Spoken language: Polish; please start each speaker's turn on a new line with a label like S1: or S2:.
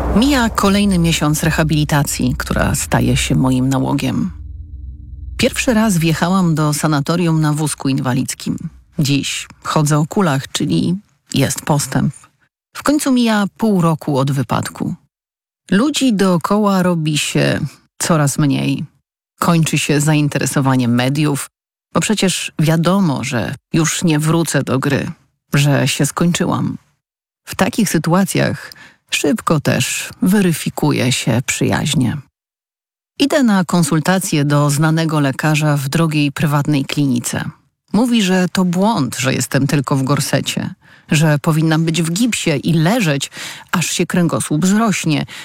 S1: Mija kolejny miesiąc rehabilitacji, która staje się moim nałogiem. Pierwszy raz wjechałam do sanatorium na wózku inwalidzkim. Dziś chodzę o kulach, czyli jest postęp. W końcu mija pół roku od wypadku. Ludzi dookoła robi się coraz mniej. Kończy się zainteresowanie mediów, bo przecież wiadomo, że już nie wrócę do gry, że się skończyłam. W takich sytuacjach szybko też weryfikuje się przyjaźnie. Idę na konsultację do znanego lekarza w drogiej prywatnej klinice. Mówi, że to błąd, że jestem tylko w gorsecie, że powinnam być w gipsie i leżeć, aż się kręgosłup zrośnie,